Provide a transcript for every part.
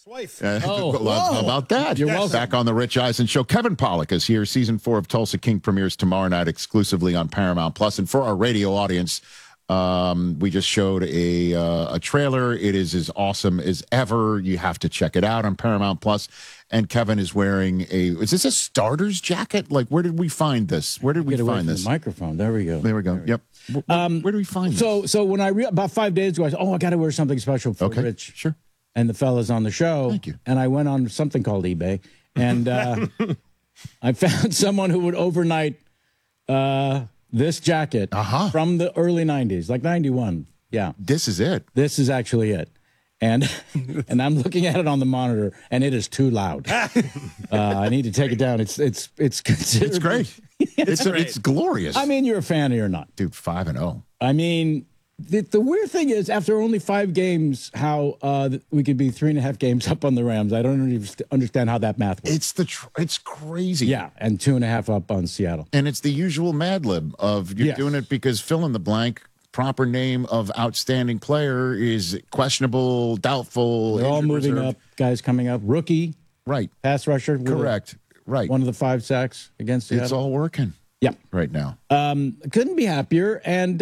Wife. How about that? You're welcome. Back on the Rich Eisen Show. Kevin Pollak is here. Season 4 of Tulsa King premieres tomorrow night exclusively on Paramount Plus. And for our radio audience, we just showed a trailer. It is as awesome as ever. You have to check it out on Paramount Plus. And Kevin is wearing is this a starter's jacket? Like, where did we find this? Where did we find this? The microphone. There we go. There we go. Yep. Where do we find this? So when about 5 days ago, I said, I got to wear something special for Rich. Sure. And the fellas on the show. Thank you. And I went on something called eBay, and I found someone who would overnight this jacket from the early 90s, like 91. Yeah. This is it. This is actually it. And I'm looking at it on the monitor, and it is too loud. I need to take it down. It's great. It's glorious. I mean, you're a fan or you're not. Dude, 5-0. I mean, the weird thing is, after only 5 games, how we could be 3.5 games up on the Rams. I don't even understand how that math works. It's crazy. Yeah, and 2.5 up on Seattle. And it's the usual Mad Lib of you're doing it because fill in the blank. Proper name of outstanding player is questionable, doubtful. They're all moving up. Guys coming up. Rookie. Right. Pass rusher. Correct. Right. One of the 5 sacks against Seattle. It's all working. Yeah. Right now. Couldn't be happier. And,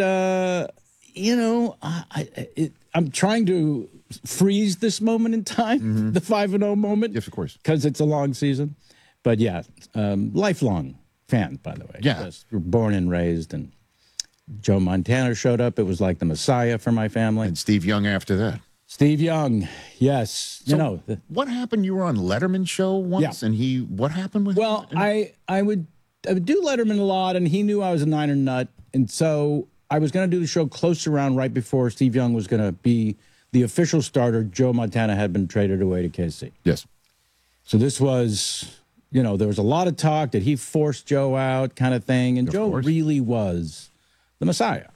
I'm trying to freeze this moment in time, the 5-0 moment. Yes, of course. Because it's a long season. But, yeah, lifelong fan, by the way. Yeah. We're born and raised, and Joe Montana showed up. It was like the Messiah for my family. And Steve Young after that. Steve Young, yes. So what happened? You were on Letterman's show once, and what happened with him? Well, I would do Letterman a lot, and he knew I was a Niner nut, and so I was going to do the show close around right before Steve Young was going to be the official starter. Joe Montana had been traded away to KC. Yes. So this was, there was a lot of talk that he forced Joe out kind of thing, and Joe really was the Messiah.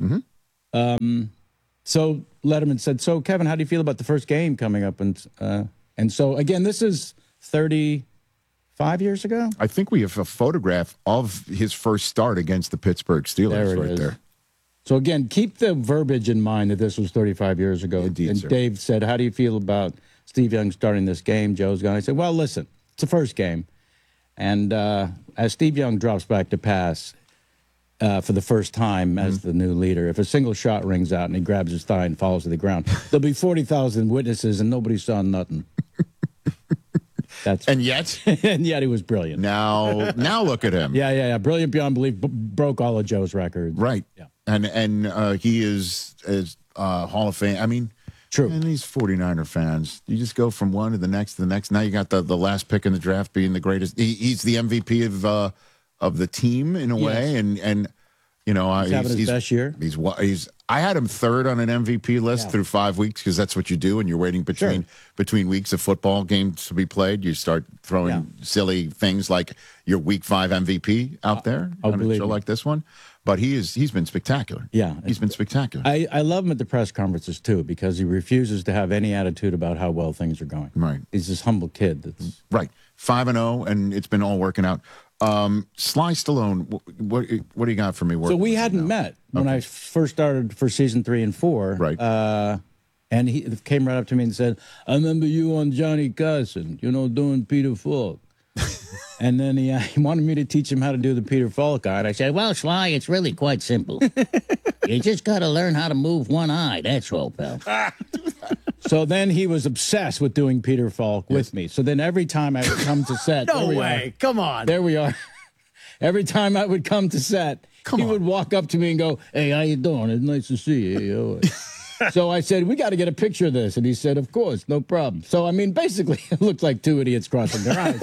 So Letterman said, so, Kevin, how do you feel about the first game coming up? And so, again, this is 35 years ago? I think we have a photograph of his first start against the Pittsburgh Steelers there. So, again, keep the verbiage in mind that this was 35 years ago. Indeed, and sir. Dave said, how do you feel about Steve Young starting this game? Joe's gone. I said, well, listen, it's the first game. And as Steve Young drops back to pass, for the first time as the new leader, if a single shot rings out and he grabs his thigh and falls to the ground, there'll be 40,000 witnesses and nobody saw nothing. And yet he was brilliant. Now look at him. Yeah. Brilliant beyond belief. Broke all of Joe's records. Right. Yeah. And he is Hall of Fame. I mean, true. And these 49er fans, you just go from one to the next to the next. Now you got the last pick in the draft being the greatest. He's the MVP of the team in a way, and he's having his best year. I had him third on an MVP list through 5 weeks because that's what you do, and you're waiting between weeks of football games to be played. You start throwing silly things like your Week 5 MVP out there on a show like this one. But he's been spectacular. Yeah, he's been spectacular. I love him at the press conferences too because he refuses to have any attitude about how well things are going. Right, he's this humble kid. That's right. 5-0, and it's been all working out. Sly Stallone, what do you got for me? So we hadn't met when I first started for season 3 and 4. Right. And he came right up to me and said, I remember you on Johnny Carson, doing Peter Falk. And then he wanted me to teach him how to do the Peter Falk eye. And I said, well, Sly, it's really quite simple. You just got to learn how to move one eye. That's all, pal. So then he was obsessed with doing Peter Falk with me. So then every time I would come to set. No way. Come on. There we are. Every time I would come to set, he would walk up to me and go, hey, how you doing? It's nice to see you. So I said, we got to get a picture of this. And he said, of course, no problem. So, I mean, basically, it looked like 2 idiots crossing their eyes.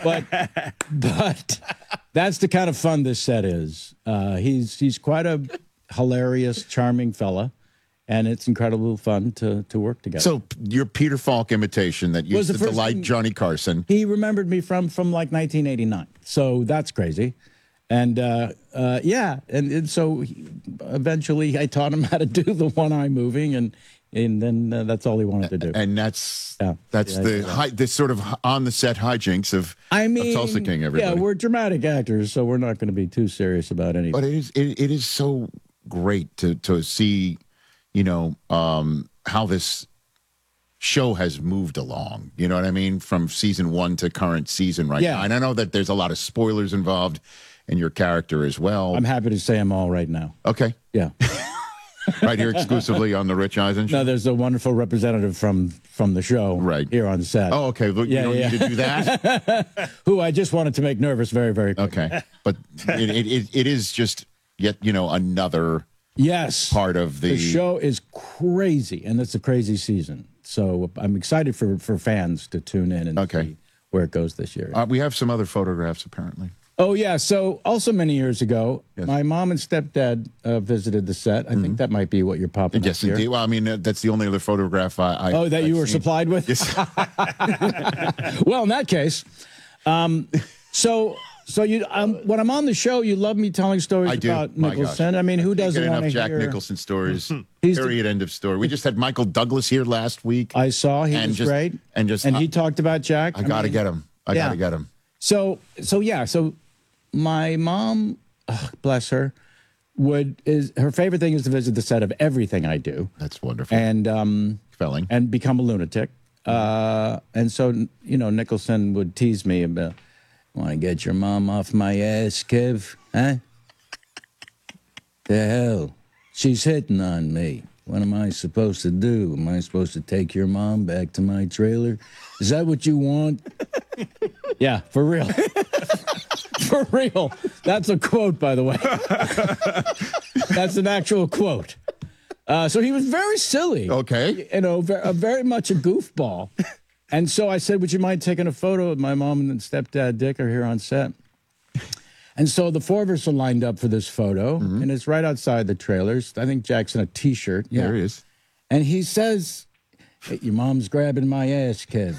But that's the kind of fun this set is. He's quite a hilarious, charming fella. And it's incredible fun to work together. So your Peter Falk imitation that used to delight Johnny Carson. He remembered me from like 1989. So that's crazy. And, and so eventually I taught him how to do the one-eye moving, and then that's all he wanted to do. And that's this sort of on-the-set hijinks of Tulsa King, everybody. Yeah, we're dramatic actors, so we're not going to be too serious about anything. But it is so great to see, how this show has moved along. You know what I mean? From season 1 to current season right Yeah. now. And I know that there's a lot of spoilers involved in your character as well. I'm happy to say I'm all right now. Okay. Yeah. Right here exclusively on the Rich Eisen show. No, there's a wonderful representative from the show Right. here on set. Oh, okay. Look, Yeah, you don't yeah. need to do that. Who I just wanted to make nervous very, very quickly. Okay. But it is just yet, another Yes. part of The show is crazy, and it's a crazy season. So I'm excited for fans to tune in and Okay. see where it goes this year. We have some other photographs, apparently. Oh, yeah. So also many years ago, Yes. my mom and stepdad visited the set. I think that might be what you're popping Yes, up here. indeed. Well, I mean, that's the only other photograph I Oh, that I've you were seen. supplied with? Yes. Well, in that case, so you when I'm on the show, you love me telling stories I do. about My gosh. Nicholson. I mean, who Get doesn't want enough to Jack hear? Nicholson stories. He's the- Period. End of story. We just had Michael Douglas here last week. I saw he And was just- great, and just- he talked about Jack. I got to mean, get him. I yeah. got to get him. So my mom, bless her, her favorite thing is to visit the set of everything I do, That's wonderful. and Felling. become a lunatic. And so Nicholson would tease me about, want to get your mom off my ass, Kev? Huh? The hell? She's hitting on me. What am I supposed to do? Am I supposed to take your mom back to my trailer? Is that what you want? Yeah, for real. For real. That's a quote, by the way. That's an actual quote. So he was very silly. Okay. Very much a goofball. And so I said, would you mind taking a photo of my mom and stepdad Dick are here on set? And so the four of us are lined up for this photo, and it's right outside the trailers. I think Jack's in a T-shirt. Yeah. There he is. And he says, hey, your mom's grabbing my ass, Kev.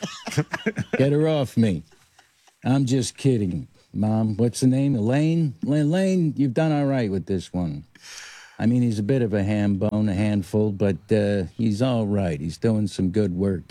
Get her off me. I'm just kidding. Mom, what's the name? Elaine? Elaine, you've done all right with this one. I mean, he's a bit of a ham bone, a handful, but he's all right. He's doing some good work.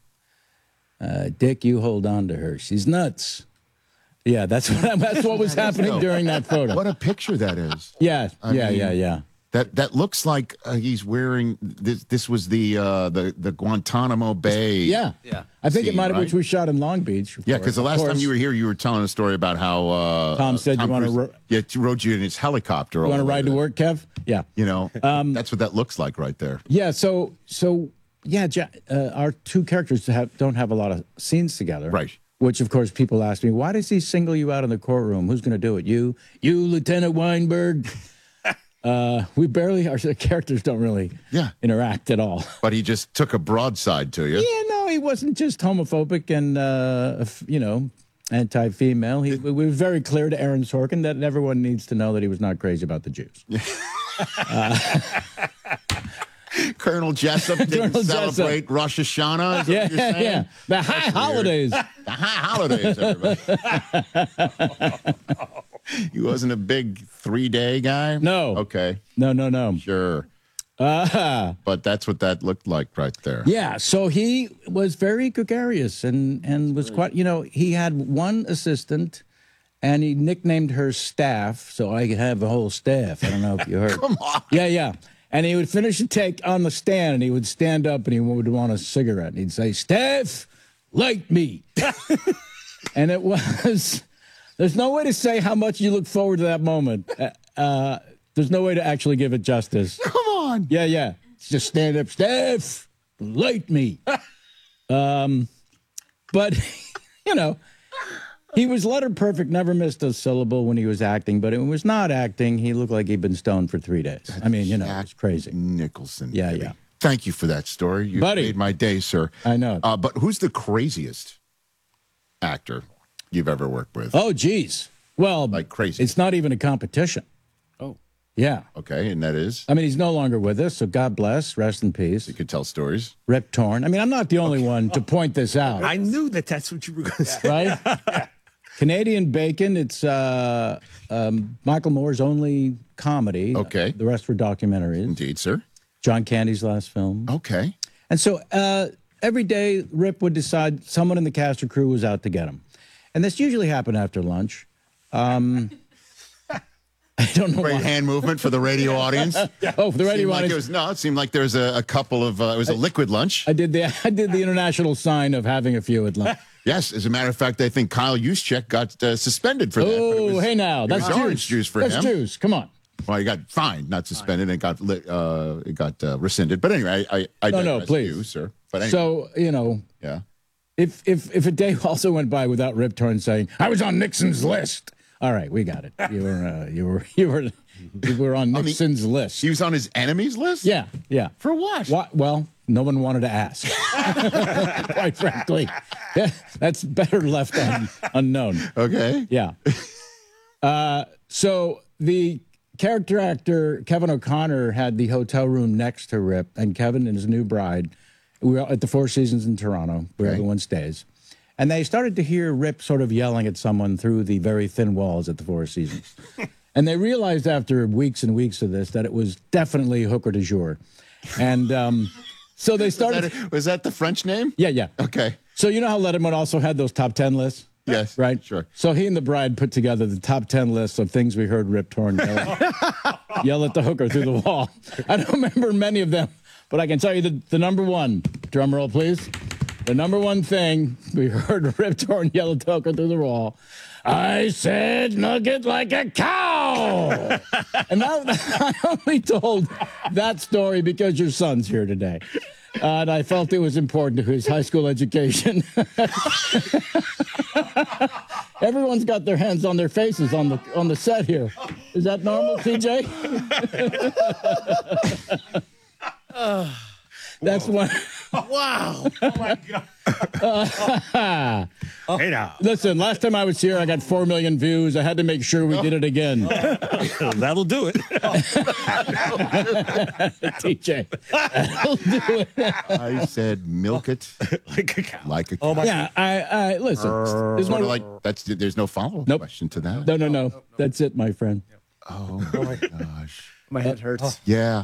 Dick, you hold on to her. She's nuts. Yeah, that's what was happening during that photo. What a picture that is. Yeah, mean, yeah. That looks like he's wearing this. This was the Guantanamo Bay. Yeah. I think it scene, might have, right? which we shot in Long Beach. Yeah, because the last time you were here, you were telling a story about how Tom said you want to rode you in his helicopter. You want to ride to work, Kev? Yeah. That's what that looks like right there. Yeah. So yeah, our two characters don't have a lot of scenes together. Right. Which, of course, people ask me, why does he single you out in the courtroom? Who's going to do it? You, Lieutenant Weinberg. We barely, our characters don't really interact at all. But he just took a broadside to you. Yeah, no, he wasn't just homophobic and, anti-female. We were very clear to Aaron Sorkin that everyone needs to know that he was not crazy about the Jews. Colonel Jessup didn't Colonel Jessup. celebrate Rosh Hashanah. Is that what you're saying? Yeah. The high holidays. The high holidays, everybody. He wasn't a big 3-day guy? No. Okay. No. Sure. But that's what that looked like right there. Yeah, so he was very gregarious and was quite, he had one assistant and he nicknamed her Staff, so I could have a whole staff. I don't know if you heard. Come on. Yeah. And he would finish a take on the stand and he would stand up and he would want a cigarette and he'd say, Staff, light me. And it was, there's no way to say how much you look forward to that moment. There's no way to actually give it justice. Come on. Yeah. Just stand up, Steph, light me. But, he was letter perfect, never missed a syllable when he was acting, but it was not acting. He looked like he'd been stoned for 3 days. I mean, it's crazy. Nicholson. Yeah, baby. yeah. Thank you for that story. You Buddy. made my day, sir. I know. But who's the craziest actor you've ever worked with? Oh, geez. Well, Like crazy. It's not even a competition. Oh. Yeah. Okay, and that is? I mean, he's no longer with us, so God bless, rest in peace. You could tell stories. Rip Torn. I mean, I'm not the only one to point this out. I knew that's what you were going to say. Right? Canadian Bacon. It's Michael Moore's only comedy. Okay. The rest were documentaries. Indeed, sir. John Candy's last film. Okay. And so every day, Rip would decide someone in the cast or crew was out to get him. And this usually happened after lunch. I don't know Great why. hand movement for the radio audience. Oh, for the radio Seemed like audience. it seemed like there was a couple of, it was a liquid lunch. I did the international sign of having a few at lunch. Yes, as a matter of fact, I think Kyle Juszczyk got suspended for that. but it Oh, was- hey now, it that's was orange juice. juice for That's him. juice. Come on. Well, he got fined, not suspended, and it got rescinded. But anyway, I No, digress, please. you, sir. But anyway, So yeah. if a day also went by without Rip Torn saying I was on Nixon's list. All right, we got it. You were on Nixon's list. He was on his enemies list? Yeah. For what? Well, no one wanted to ask. Quite frankly, that's better left unknown. Okay. Yeah. So the character actor Kevin O'Connor had the hotel room next to Rip, and Kevin and his new bride. We were at the Four Seasons in Toronto, where Okay. everyone stays. And they started to hear Rip sort of yelling at someone through the very thin walls at the Four Seasons. And they realized after weeks and weeks of this that it was definitely Hooker du jour. And so they started. Was that the French name? Yeah. Okay. So you know how Letterman also had those top 10 lists? Yes. Right? Sure. So he and the bride put together the top 10 lists of things we heard Rip Torn yell at the hooker through the wall. I don't remember many of them, but I can tell you the number one, drum roll please, the number one thing we heard Rip Torn yell at the hooker through the wall, I said nugget like a cow. And I only told that story because your son's here today. And I felt it was important to his high school education. Everyone's got their hands on their faces on the set here. Is that normal, TJ? That's one. Wow. Hey now. Listen, last time I was here, I got 4 million views. I had to make sure we did it again. That'll do it. TJ, that'll do it. I said milk it Like a cow. like a Oh my. Yeah, I listen. There's sort no, of like there's no follow-up Nope. question to that. no. That's it, my friend. Oh my gosh. My head hurts. Yeah.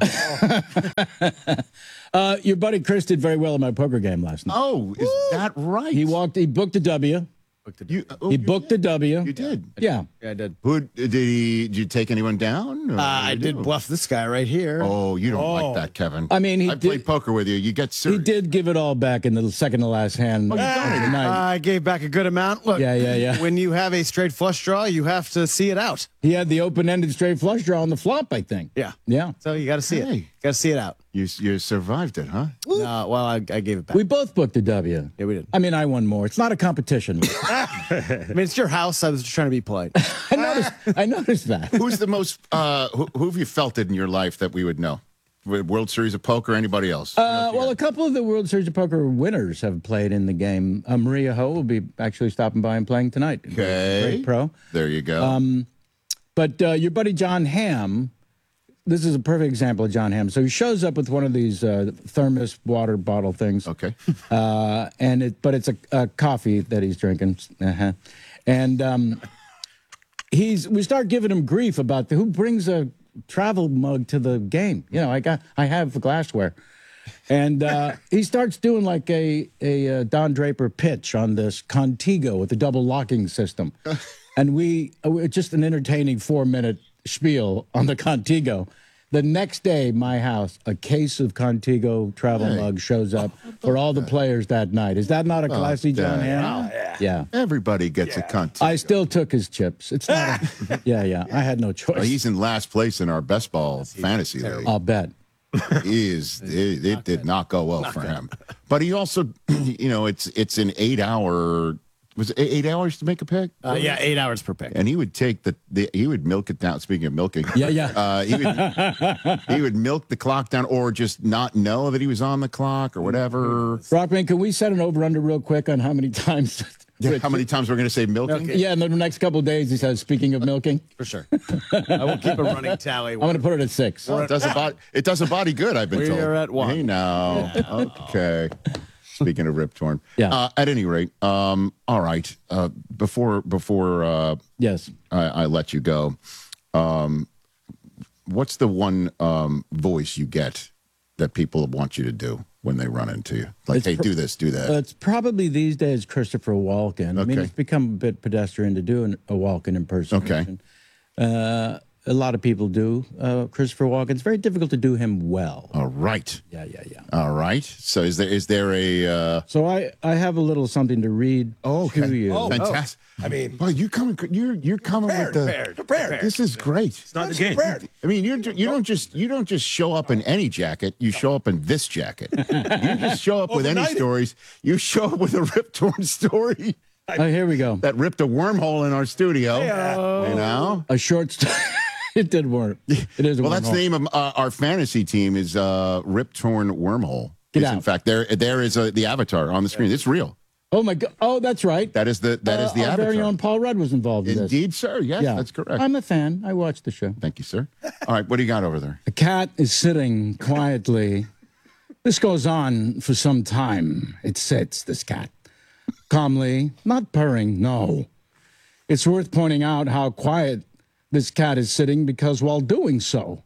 Your buddy Chris did very well in my poker game last night. Oh, is that right? He booked a W. You, He booked a W. You did. Yeah. Yeah, I did. Who did you take anyone down? or I what did you do? bluff this guy right here. Oh, you don't like that, Kevin. I mean, he I played did- poker with you. You get He serious. did give it all back in the second to last hand. of the night. I gave back a good amount. Look, Yeah. when you have a straight flush draw, you have to see it out. He had the open-ended straight flush draw on the flop, I think. Yeah. Yeah. So you got to see it. Hey. Got to see it out. You survived it, huh? No, well, I gave it back. We both booked a W. Yeah, we did. I mean, I won more. It's not a competition. I mean, it's your house. I was just trying to be polite. I noticed that. Who's the most? Who have you felt it in your life that we would know? World Series of Poker? Anybody else? Well, a couple of the World Series of Poker winners have played in the game. Maria Ho will be actually stopping by and playing tonight. Okay. Great pro. There you go. But your buddy John Hamm, this is a perfect example of John Hamm. So he shows up with one of these thermos water bottle things. Okay. But it's a coffee that he's drinking. And we start giving him grief about who brings a travel mug to the game. You know, I have glassware. And he starts doing like a Don Draper pitch on this Contigo with the double locking system. And just an entertaining 4-minute spiel on the Contigo. The next day, my house, a case of Contigo travel mug shows up for all the players that night. Is that not a classy John Hamm? Yeah. Everybody gets a cunt. I still took his chips. It's not. Yeah. I had no choice. He's in last place in our best ball fantasy league. I'll bet. It did not go well for him. But he also, it's an 8-hour. Was it 8 hours to make a pick? Yeah, 8 hours per pick. And he would take he would milk it down. Speaking of milking, Yeah. he would milk the clock down, or just not know that he was on the clock or whatever. Rockman, can we set an over/under real quick on how many times? How many times we're going to say milking? Yeah, in the next couple of days, he says, speaking of milking, For sure. I will keep a running tally. I'm going to put it at 6. Well, it does a body good. I've been We told. are at 1. Hey now, okay. Speaking of Rip Torn, Yeah. At any rate, all right. Before Yes. I let you go, what's the one voice you get that people want you to do when they run into you? Like, It's hey, do this, do that. It's probably these days Christopher Walken. I mean, Okay. it's become a bit pedestrian to do a Walken impersonation. a lot of people do. Christopher Walken. It's very difficult to do him well. All right. Yeah. All right. So is there a So I have a little something to read to you. fantastic? I mean, Boy, you're coming with the prepared. This is great. It's not the game. I mean, you don't just show up in any jacket. You show up in this jacket. You just show up with any Overnight. stories. You show up with a Rip Torn story Oh, here we go. that ripped a wormhole in our studio. You know. A short story. It did work. It is. Well, that's the name of our fantasy team is Rip Torn Wormhole. Get Is, out. in fact, there is the avatar on the screen. It's real. Oh my God! Oh, that's right. That is the Our avatar. very own Paul Rudd was involved in this. Indeed, sir. Yes, Yeah, that's correct. I'm a fan. I watched the show. Thank you, sir. All right, what do you got over there? A cat is sitting quietly. This goes on for some time. It sits, this cat, calmly, not purring, no. It's worth pointing out how quiet this cat is sitting because while doing so,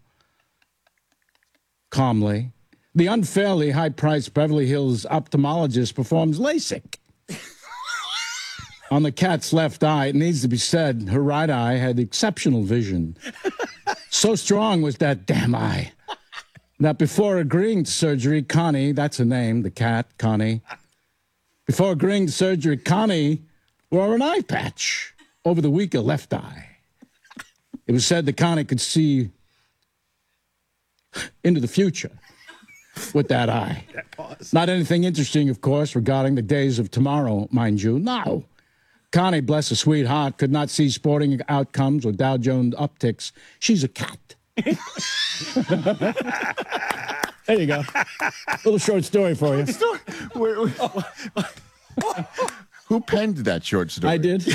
calmly, the unfairly high-priced Beverly Hills ophthalmologist performs LASIK. On the cat's left eye, it needs to be said, her right eye had exceptional vision. So strong was that damn eye that before agreeing to surgery, Connie, that's her name, the cat, Connie, before agreeing to surgery, Connie wore an eye patch over the weaker left eye. It was said that Connie could see into the future with that eye. Not anything interesting, of course, regarding the days of tomorrow, mind you. No. Connie, bless her sweetheart, could not see sporting outcomes or Dow Jones upticks. She's a cat. There you go. Little short story for you. Who penned that short story? I did.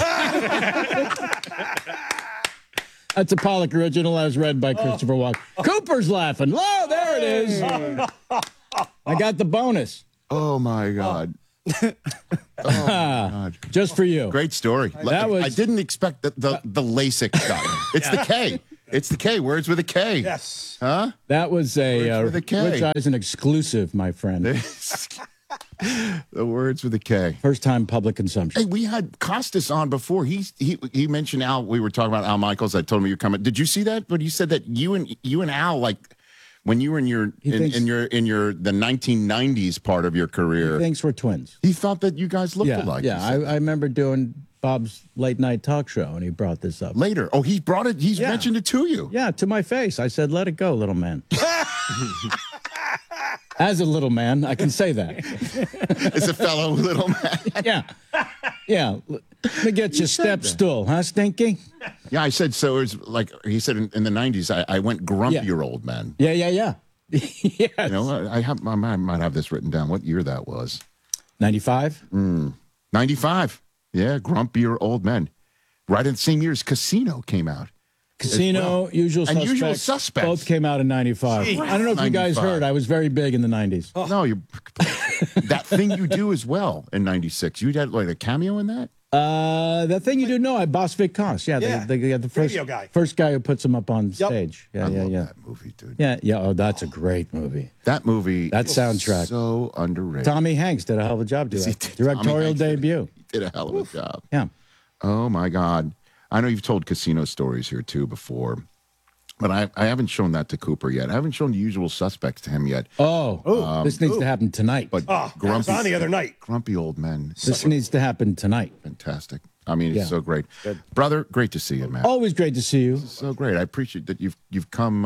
That's a Pollock original as read by Christopher Walken. Cooper's laughing. Oh, there it is. I got the bonus. Oh my God. Oh my God. Just for you. Great story. That was- I didn't expect the LASIK stuff. It's the K. It's the K. Words with a K. Yes. Huh? That That was a Words with a K. Rich Eisen exclusive, my friend. The words with a K. First time public consumption. Hey, we had Costas on before. He mentioned Al. We were talking about Al Michaels. I told him you were coming. Did you see that? But you said that you and Al, like when you were in your thinks- in your the 1990s part of your career, Thanks, we're twins. he thought that you guys looked Yeah, alike. yeah. He said I remember doing Bob's late night talk show, and he brought this up. later. Oh, he brought it. He's Yeah. mentioned it to you. Yeah, to my face. I said, let it go, little man. As a little man, I can say that. As a fellow little man. Yeah. Yeah. Let me get your step stool, huh, Stinky? Yeah, I said so. It was like he said in the 90s. I went grumpier old man. Yeah. Yes. You know, I might have this written down. What year that was? 95? 95. Yeah, grumpier old men. Right in the same year as Casino came out. Casino, Usual And Suspects. Usual Suspects. Both came out in 95. I don't know if you guys 95. heard. I was very big in the 90s. No, you that thing you do as well in '96. You had like a cameo in that. That thing you do know, I Boss Vic Koss. Yeah, Yeah. the first Radio guy. First guy who puts him up on stage. Yeah, I yeah, love yeah. that movie, dude. Yeah, yeah. Oh, that's a great movie. That movie. That is soundtrack. so underrated. Tommy Hanks did a hell of a job doing He it. did. Directorial Tommy Hanks did- debut. He did a hell of a job. Yeah. Oh my God. I know you've told Casino stories here too before, but I haven't shown that to Cooper yet. I haven't shown The Usual Suspects to him yet. Oh, this needs to happen tonight. But Oh, it was on the other night. grumpy old men. This needs to happen tonight. Fantastic. I mean, it's Yeah. so great, brother. Great to see you, man. Always great to see you. So great. I appreciate that you came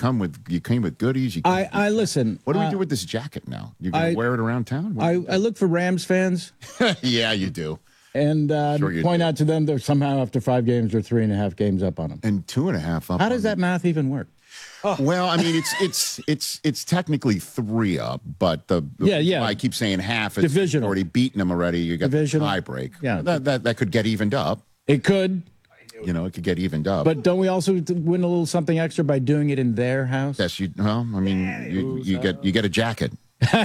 with goodies. I listen. What do we do with this jacket now? You gonna I- wear it around town? I look for Rams fans Yeah, you do. and Sure you point do. out to them that somehow after 5 games they're 3.5 games up on them. And 2.5 up. How does that math even work? Well, I mean, it's technically 3 up, but Yeah. I keep saying half. It's Divisional. already beaten them already. You got Divisional. the tie break. Yeah. that could get evened up. It could, You know, it could get evened up. but don't we also win a little something extra by doing it in their house? yes, you. Well, I mean, you get a jacket. You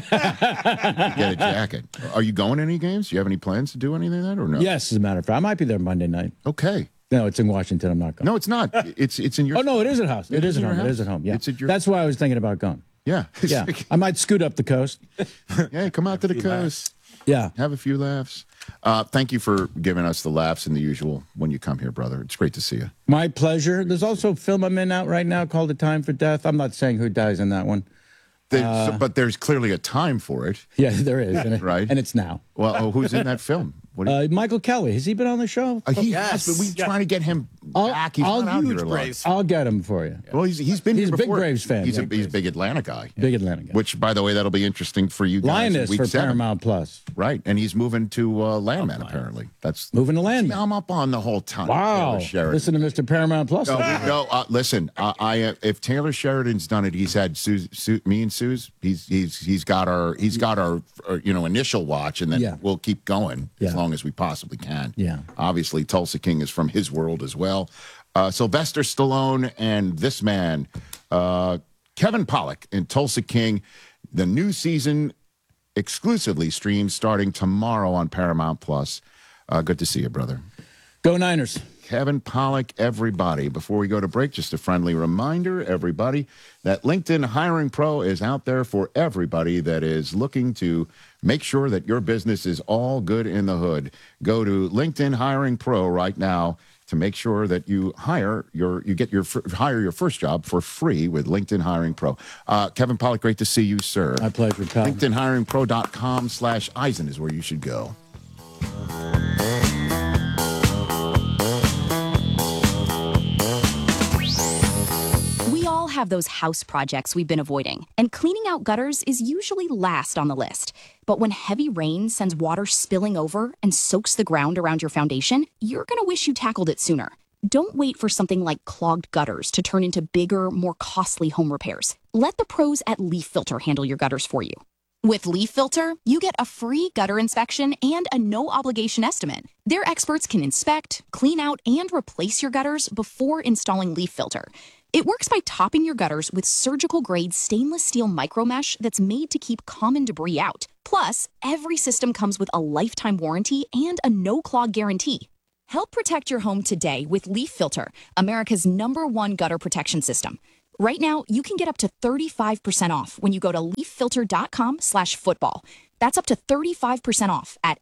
get a jacket. Are you going to any games? Do you have any plans to do anything like that or no? Yes, as a matter of fact, I might be there Monday night. Okay. No, it's in Washington. I'm not going. No, it's not. It's in your. Oh no, it is at house. It is in at your home. It is house? at home. Yeah, It's at your- that's why I was thinking about going. Yeah. Yeah, I might scoot up the coast. Yeah. Come out to the coast. Yeah. Have a few laughs. Thank you for giving us the laughs and the usual when you come here, brother. It's great to see you. My pleasure. There's also a film I'm in out right now called A Time for Death. I'm not saying who dies in that one. But there's clearly a time for it. Yeah, there is. Right. And it's now. Well, who's in that film? What do you, Michael Kelly. Has he been on the show? he has, but we're trying to get him back. He's not out here a lot. I'll get him for you. Well, he's been He's here a big before. Braves fan. He's a big Atlanta guy. Big Atlanta guy. Which, by the way, that'll be interesting for you guys. Lioness Week for 7. Paramount Plus. Right, and he's moving to Landman, apparently. That's Moving to See, Landman. I'm up on the whole time. Wow. Taylor Sheridan. Listen to Mr. Paramount Plus. Listen. If Taylor Sheridan's done it, he's had me and Suze. He's got our initial watch, and then we'll keep going as long as we possibly can. Yeah. Obviously, Tulsa King is from his world as well. Sylvester Stallone and this man, Kevin Pollak in Tulsa King. The new season exclusively streams starting tomorrow on Paramount Plus. Good to see you, brother. Go Niners. Kevin Pollak, everybody. Before we go to break, just a friendly reminder, everybody, that LinkedIn Hiring Pro is out there for everybody that is looking to make sure that your business is all good in the hood. Go to LinkedIn Hiring Pro right now to make sure that you hire your first job for free with LinkedIn Hiring Pro. Kevin Pollak, great to see you, sir. My pleasure, pal. LinkedInHiringPro.com/Eisen is where you should go. We all have those house projects we've been avoiding, and cleaning out gutters is usually last on the list. But when heavy rain sends water spilling over and soaks the ground around your foundation, you're going to wish you tackled it sooner. Don't wait for something like clogged gutters to turn into bigger, more costly home repairs. Let the pros at Leaf Filter handle your gutters for you. With Leaf Filter, you get a free gutter inspection and a no-obligation estimate. Their experts can inspect, clean out, and replace your gutters before installing Leaf Filter. It works by topping your gutters with surgical-grade stainless steel micromesh that's made to keep common debris out. Plus, every system comes with a lifetime warranty and a no-clog guarantee. Help protect your home today with Leaf Filter, America's #1 gutter protection system. Right now, you can get up to 35% off when you go to leaffilter.com/football. That's up to 35% off at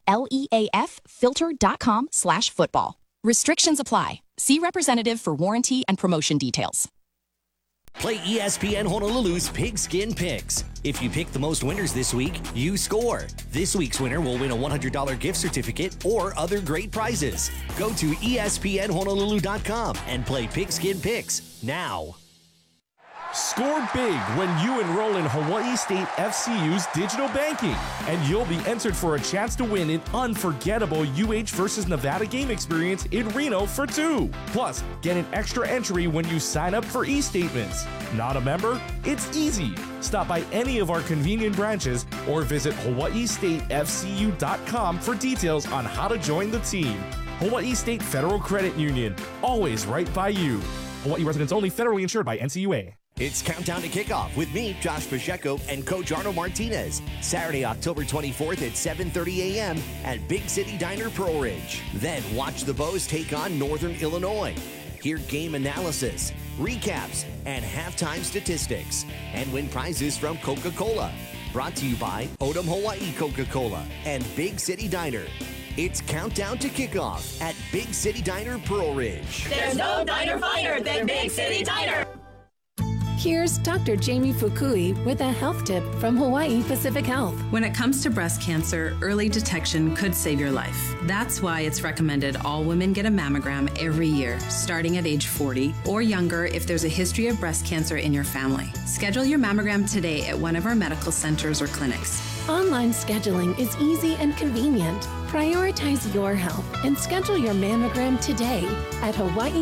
leaffilter.com/football. Restrictions apply. See representative for warranty and promotion details. Play ESPN Honolulu's Pigskin Picks. If you pick the most winners this week, you score. This week's winner will win a $100 gift certificate or other great prizes. Go to ESPNHonolulu.com and play Pigskin Picks now. Score big when you enroll in Hawaii State FCU's digital banking, and you'll be entered for a chance to win an unforgettable UH versus Nevada game experience in Reno for 2. Plus, get an extra entry when you sign up for e-statements. Not a member? It's easy. Stop by any of our convenient branches or visit hawaiistatefcu.com for details on how to join the team. Hawaii State Federal Credit Union, always right by you. Hawaii residents only, federally insured by NCUA. It's Countdown to Kickoff with me, Josh Pacheco, and Coach Arnold Martinez. Saturday, October 24th at 7:30 a.m. at Big City Diner, Pearl Ridge. Then watch the Bows take on Northern Illinois. Hear game analysis, recaps, and halftime statistics. And win prizes from Coca-Cola. Brought to you by Odom Hawaii Coca-Cola and Big City Diner. It's Countdown to Kickoff at Big City Diner, Pearl Ridge. There's no diner finer than Big City Diner. Here's Dr. Jamie Fukui with a health tip from Hawaii Pacific Health. When it comes to breast cancer, early detection could save your life. That's why it's recommended all women get a mammogram every year, starting at age 40 or younger if there's a history of breast cancer in your family. Schedule your mammogram today at one of our medical centers or clinics. Online scheduling is easy and convenient. Prioritize your health and schedule your mammogram today at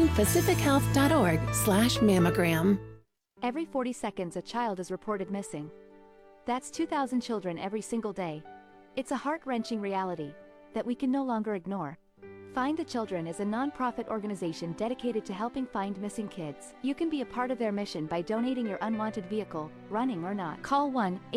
hawaiipacifichealth.org/mammogram. Every 40 seconds, a child is reported missing. That's 2,000 children every single day. It's a heart-wrenching reality that we can no longer ignore. Find the Children is a non-profit organization dedicated to helping find missing kids. You can be a part of their mission by donating your unwanted vehicle, running or not. Call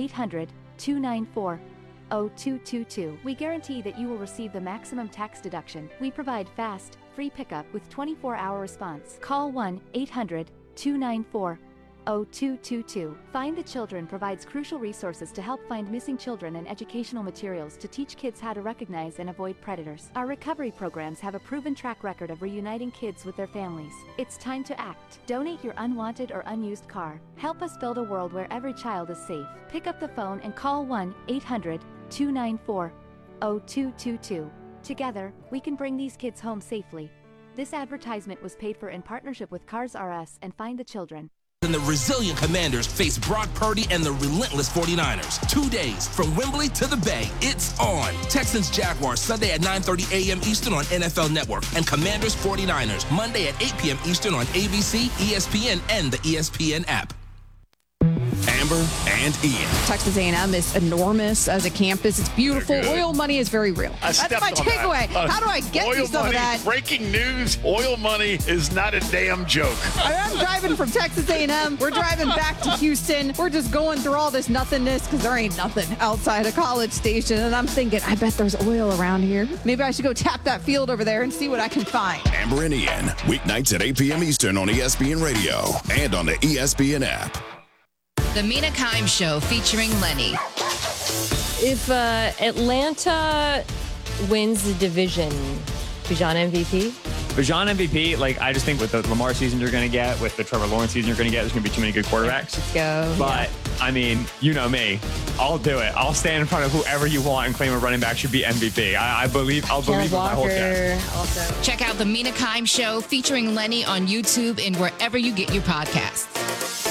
1-800-294-0222. We guarantee that you will receive the maximum tax deduction. We provide fast, free pickup with 24-hour response. Call 1-800-294-0222. 0222. Find the Children provides crucial resources to help find missing children and educational materials to teach kids how to recognize and avoid predators. Our recovery programs have a proven track record of reuniting kids with their families. It's time to act. Donate your unwanted or unused car. Help us build a world where every child is safe. Pick up the phone and call 1-800-294-0222. Together, we can bring these kids home safely. This advertisement was paid for in partnership with Cars R Us and Find the Children. And the resilient Commanders face Brock Purdy and the relentless 49ers. 2 days from Wembley to the Bay. It's on. Texans Jaguars Sunday at 9:30 a.m. Eastern on NFL Network. And Commanders 49ers Monday at 8 p.m. Eastern on ABC, ESPN, and the ESPN app. Amber and Ian. Texas A&M is enormous as a campus. It's beautiful. Oil money is very real. That's my takeaway. How do I get you some of that? Breaking news, oil money is not a damn joke. I'm driving from Texas A&M. We're driving back to Houston. We're just going through all this nothingness because there ain't nothing outside of College Station. And I'm thinking, I bet there's oil around here. Maybe I should go tap that field over there and see what I can find. Amber and Ian, weeknights at 8 p.m. Eastern on ESPN Radio and on the ESPN app. The Mina Kimes Show featuring Lenny. If Atlanta wins the division, Bijan MVP? Bijan MVP, I just think with the Lamar season you're going to get, with the Trevor Lawrence season you're going to get, there's going to be too many good quarterbacks. Let's go. But, I mean, you know me. I'll do it. I'll stand in front of whoever you want and claim a running back should be MVP. I'll believe with my whole chest. Also. Check out The Mina Kimes Show featuring Lenny on YouTube and wherever you get your podcasts.